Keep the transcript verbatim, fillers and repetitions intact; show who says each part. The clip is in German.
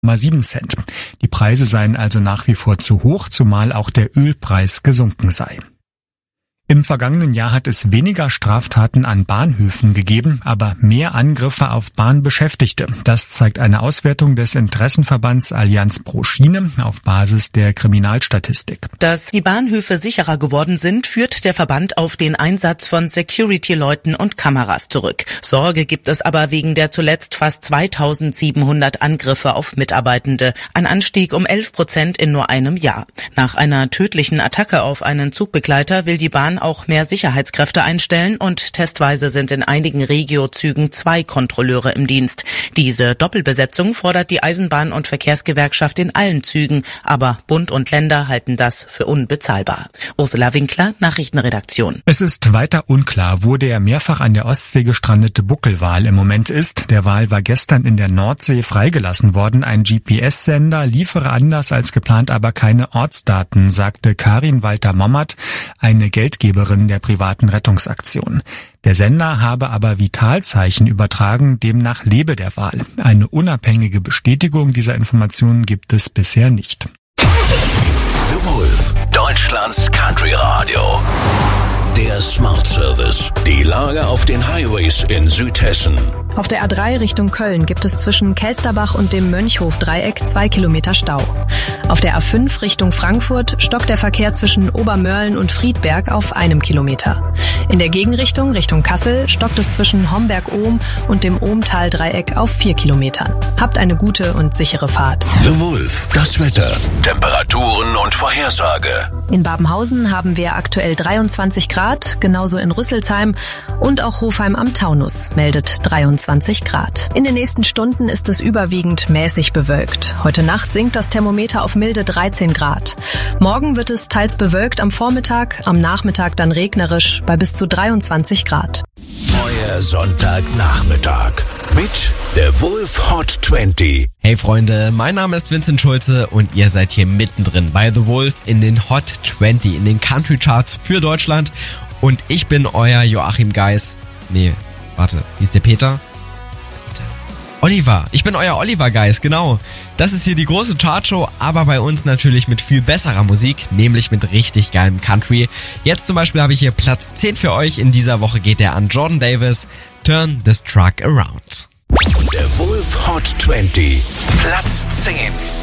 Speaker 1: sieben Cent. Die Preise seien also nach wie vor zu hoch, zumal auch der Ölpreis gesunken sei. Im vergangenen Jahr hat es weniger Straftaten an Bahnhöfen gegeben, aber mehr Angriffe auf Bahnbeschäftigte. Das zeigt eine Auswertung des Interessenverbands Allianz pro Schiene auf Basis der Kriminalstatistik.
Speaker 2: Dass die Bahnhöfe sicherer geworden sind, führt der Verband auf den Einsatz von Security-Leuten und Kameras zurück. Sorge gibt es aber wegen der zuletzt fast zweitausendsiebenhundert Angriffe auf Mitarbeitende. Ein Anstieg um elf Prozent in nur einem Jahr. Nach einer tödlichen Attacke auf einen Zugbegleiter will die Bahn auch mehr Sicherheitskräfte einstellen und testweise sind in einigen Regio-Zügen zwei Kontrolleure im Dienst. Diese Doppelbesetzung fordert die Eisenbahn- und Verkehrsgewerkschaft in allen Zügen, aber Bund und Länder halten das für unbezahlbar. Ursula Winkler, Nachrichtenredaktion.
Speaker 1: Es ist weiter unklar, wo der mehrfach an der Ostsee gestrandete Buckelwal im Moment ist. Der Wal war gestern in der Nordsee freigelassen worden. Ein G P S-Sender liefere anders als geplant aber keine Ortsdaten, sagte Karin Walter-Mommert, eine Geldgeberin der privaten Rettungsaktion. Der Sender habe aber Vitalzeichen übertragen, demnach lebe der Wal. Eine unabhängige Bestätigung dieser Informationen gibt es bisher nicht.
Speaker 3: The Wolf, Deutschlands Country Radio. Der Smart Service. Die Lage auf den Highways in Südhessen.
Speaker 4: Auf der A drei Richtung Köln gibt es zwischen Kelsterbach und dem Mönchhof-Dreieck zwei Kilometer Stau. Auf der A fünf Richtung Frankfurt stockt der Verkehr zwischen Obermörlen und Friedberg auf einem Kilometer. In der Gegenrichtung Richtung Kassel stockt es zwischen Homberg-Ohm und dem Ohmtal-Dreieck auf vier Kilometern. Habt eine gute und sichere Fahrt.
Speaker 3: The Wolf, das Wetter, Temperaturen und Vorhersage.
Speaker 4: In Babenhausen haben wir aktuell dreiundzwanzig Grad, genauso in Rüsselsheim und auch Hofheim am Taunus meldet dreiundzwanzig Grad. In den nächsten Stunden ist es überwiegend mäßig bewölkt. Heute Nacht sinkt das Thermometer auf milde dreizehn Grad. Morgen wird es teils bewölkt am Vormittag, am Nachmittag dann regnerisch bei bis zu dreiundzwanzig Grad.
Speaker 3: Neuer Sonntagnachmittag mit der Wolf Hot zwanzig.
Speaker 5: Hey Freunde, mein Name ist Vincent Schulze und ihr seid hier mittendrin bei The Wolf in den Hot zwanzig, in den Country Charts für Deutschland. Und ich bin euer Joachim Geis. Nee, warte, wie ist der Peter? Peter. Oliver, ich bin euer Oliver Geis, genau. Das ist hier die große Chartshow, aber bei uns natürlich mit viel besserer Musik, nämlich mit richtig geilem Country. Jetzt zum Beispiel habe ich hier Platz zehn für euch. In dieser Woche geht der an Jordan Davis, Turn This Truck Around.
Speaker 3: Der Wolf Hot zwanzig, Platz zehn.